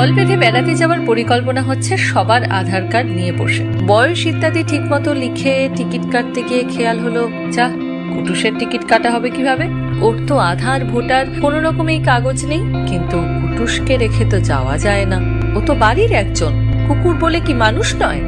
দল বেঁধে বেড়াতে যাওয়ার পরিকল্পনা হচ্ছে সবার আধার কার্ড নিয়ে বসে। বয়স ইত্যাদি ঠিকমতো লিখে টিকিট কাটতে গিয়ে খেয়াল হলো, যা, কুটুসের টিকিট কাটা হবে কিভাবে? ওর তো আধার ভোটার কোনো রকমেই কাগজ নেই। কিন্তু কুটুসকে রেখে তো যাওয়া যায় না, ও তো বাড়ির একজন, কুকুর বলে কি মানুষ নয়?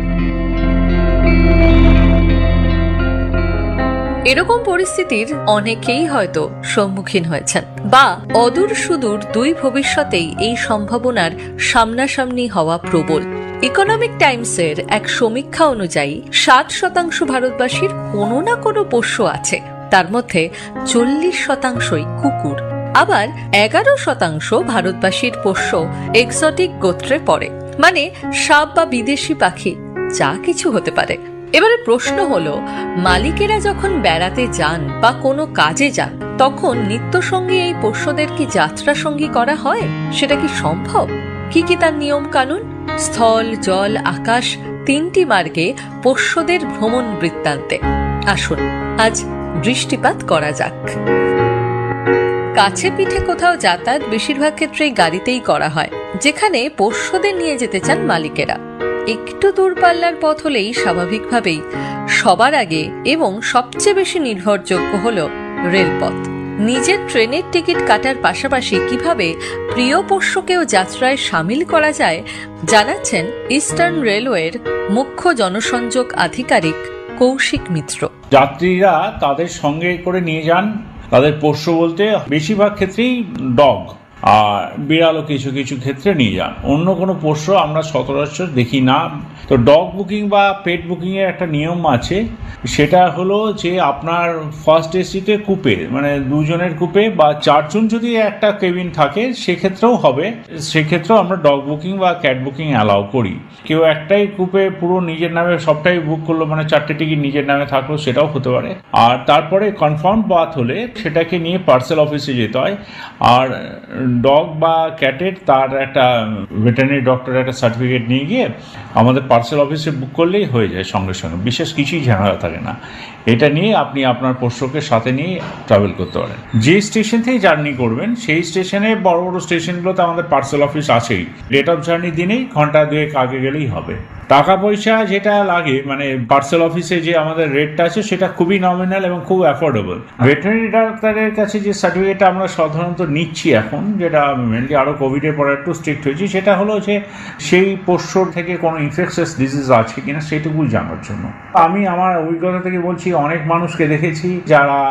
এরকম পরিস্থিতির অনেকেই হয়তো সম্মুখীন হয়েছেন, বা অদূর সুদূর দুই ভবিষ্যতেই এই সম্ভাবনার সামনাসামনি হওয়া প্রবল। ইকোনমিক টাইমসের এক সমীক্ষা অনুযায়ী ৭% ভারতবাসীর কোনো না কোনো পোষ্য আছে, তার মধ্যে ৪০%ই কুকুর। আবার ১১% ভারতবাসীর পোষ্য এক্সোটিক গোত্রে পড়ে, মানে সাপ বা বিদেশি পাখি যা কিছু হতে পারে। এবারে প্রশ্ন হলো, মালিকেরা যখন বেড়াতে যান বা কোনো কাজে যান, তখন নিত্যসঙ্গী এই পোষ্যদের কি যাত্রা সঙ্গী করা হয়? সেটা কি সম্ভব? কি কি তার নিয়ম কানুন? স্থল, জল, আকাশ, ৩টি মার্গে পোষ্যদের ভ্রমণ বৃত্তান্তে আসুন আজ দৃষ্টিপাত করা যাক। কাছে পিঠে কোথাও যাতায়াত বেশিরভাগ ক্ষেত্রেই গাড়িতেই করা হয়, যেখানে পোষ্যদের নিয়ে যেতে চান মালিকেরা। একটু দূরপাল্লার পথ হলেই স্বাভাবিকভাবেই সবার আগে এবং সবচেয়ে বেশি নির্ভরযোগ্য হলো রেলপথ। নিজের ট্রেনের টিকিট কাটার পাশাপাশি কিভাবে প্রিয় পোষ্যকেও যাত্রায় সামিল করা যায় জানাচ্ছেন ইস্টার্ন রেলওয়ের মুখ্য জনসংযোগ আধিকারিক কৌশিক মিত্র। যাত্রীরা তাদের সঙ্গে করে নিয়ে যান তাদের পোষ্য, বলতে বেশিরভাগ ক্ষেত্রেই ডগ, আর বিড়ালও কিছু কিছু ক্ষেত্রে নিয়ে যান। অন্য কোনো পোষ্য আমরা সচরাচর দেখি না। তো ডগ বুকিং বা পেট বুকিংয়ের একটা নিয়ম আছে, সেটা হলো যে আপনার ফার্স্ট এসিতে কুপে, মানে দুজনের কুপে বা 4 জন যদি একটা কেবিন থাকে সেক্ষেত্রেও হবে। সেক্ষেত্রেও আমরা ডগ বুকিং বা ক্যাট বুকিং অ্যালাউ করি। কেউ একটাই কুপে পুরো নিজের নামে সবটাই বুক করলো, মানে 4টে টিকিট নিজের নামে থাকলো, সেটাও হতে পারে। আর তারপরে কনফার্ম বাথ হলে সেটাকে নিয়ে পার্সেল অফিসে যেতে হয়। আর ডগ বা ক্যাটের তার একটা ভেটেরিনারি ডক্টরের একটা সার্টিফিকেট নিয়ে গিয়ে আমাদের পার্সেল অফিসে বুক করলেই হয়ে যায় সঙ্গে সঙ্গে, বিশেষ কিছুই ঝামেলা থাকে না। এটা নিয়ে আপনি আপনার পোষ্যকে সাথে নিয়ে ট্রাভেল করতে পারেন। যে স্টেশন থেকে জার্নি করবেন সেই স্টেশনে, বড় বড় স্টেশনগুলোতে আমাদের পার্সেল অফিস আছেই। ডেট অফ জার্নি দিনেই ঘন্টা 2 আগে গেলেই হবে। টাকা পয়সা যেটা লাগে, মানে পার্সেল অফিসে যে আমাদের রেটটা আছে সেটা খুবই নমিনাল এবং খুব অ্যাফোর্ডেবল। ভেটেরিনারি ডাক্তারের কাছে যে সার্টিফিকেটটা আমরা সাধারণত নিচ্ছি এখন, যেটা মেনলি আরও কোভিডের পরে একটু স্ট্রিক্ট হয়েছে, সেটা হলো যে সেই পোষ্যর থেকে কোনো ইনফেকশাস ডিজিজ আছে কিনা সেটুকু জানার জন্য। আমি আমার অভিজ্ঞতা থেকে বলছি, অনেক মানুষকে দেখেছি যারা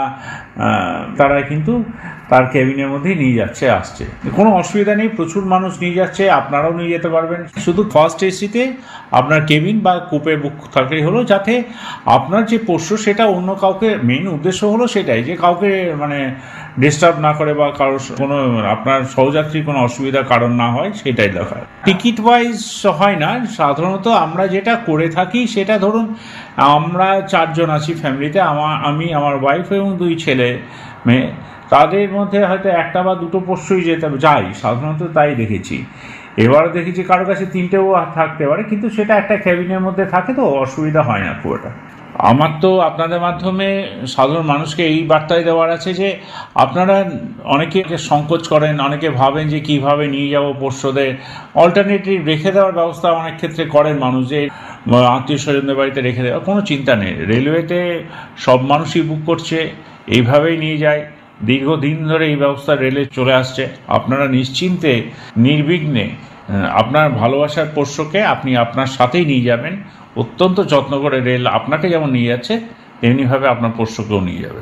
তারা কিন্তু তার কেবিনের মধ্যেই নিয়ে যাচ্ছে, আসছে, কোনো অসুবিধা নেই। প্রচুর মানুষ নিয়ে যাচ্ছে, আপনারাও নিয়ে যেতে পারবেন। শুধু ফার্স্ট এসিতে আপনার কেবিন বা কুপে বুক থাকলেই হলো, যাতে আপনার যে পোষ্য সেটা অন্য কাউকে, মেইন উদ্দেশ্য হলো সেটাই, যে কাউকে মানে ডিস্টার্ব না করে বা কারোর কোনো আপনার সহযাত্রীর কোনো অসুবিধার কারণ না হয়, সেটাই দেখায়। টিকিট ওয়াইজ হয় না সাধারণত। আমরা যেটা করে থাকি সেটা, ধরুন আমরা 4 জন আছি ফ্যামিলিতে, আমি, আমার ওয়াইফ এবং 2 ছেলে মেয়ে, তাদের মধ্যে হয়তো একটা বা দুটো পোষ্যই যাই সাধারণত, তাই দেখেছি। এবারও দেখেছি কারো কাছে 3টেও থাকতে পারে, কিন্তু সেটা একটা ক্যাবিনের মধ্যে থাকে, তো অসুবিধা হয় না খুব একটা। আমার তো আপনাদের মাধ্যমে সাধারণ মানুষকে এই বার্তায় দেওয়ার আছে যে আপনারা অনেকে সংকোচ করেন, অনেকে ভাবেন যে কিভাবে নিয়ে যাব পোষ্যদের, অল্টারনেটিভ রেখে দেওয়ার ব্যবস্থা অনেক ক্ষেত্রে করেন মানুষ, যে আত্মীয় স্বজনদের বাড়িতে রেখে দেওয়া, কোনো চিন্তা নেই। রেলওয়েতে সব মানুষই বুক করছে, এইভাবেই নিয়ে যায়। দীর্ঘদিন ধরে এই ব্যবস্থা রেলে চলে আসছে। আপনারা নিশ্চিন্তে নির্বিঘ্নে আপনার ভালোবাসার পোষ্যকে আপনি আপনার সাথেই নিয়ে যাবেন। অত্যন্ত যত্ন করে রেল আপনাকে যেমন নিয়ে যাচ্ছে, তেমনিভাবে আপনার পোষ্যকেও নিয়ে যাবে।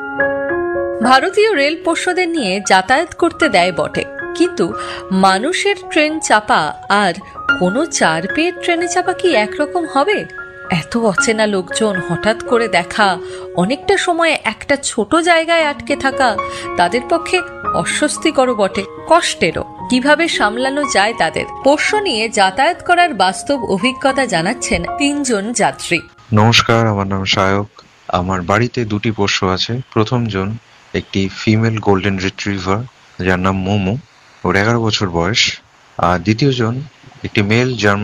ভারতীয় রেল পোষ্যদের নিয়ে যাতায়াত করতে দেয় বটে, কিন্তু মানুষের ট্রেন চাপা আর কোনো 4 পেয়ের ট্রেনে চাপা কি একরকম হবে? এত অচেনা লোকজন হঠাৎ করে দেখা, অনেকটা সময় একটা ছোট জায়গায় আটকে থাকা তাদের পক্ষে অস্বস্তিকর বটে, কষ্টেরও। কিভাবে সামলানো যায় তাদের? পোষ্য নিয়ে যাতায়াত করার বাস্তব অভিজ্ঞতা জানাচ্ছেন 3 জন যাত্রী। নমস্কার, আমার নাম সায়ক। আমার বাড়িতে 2টি পোষ্য আছে। প্রথম জন একটি ফিমেল গোল্ডেন রিট্রিভার, যার নাম মোমো, ওর 11 বছর বয়স। আর দ্বিতীয় জন একটি মেল জার্মান